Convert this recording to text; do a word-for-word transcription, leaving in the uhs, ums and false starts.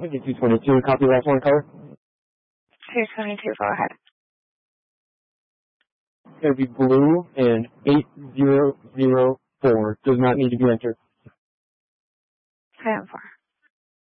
We get two twenty-two. Copy last one, color. two twenty-two, go ahead. It's going to be blue and eight zero zero four. Does not need to be entered. ten four.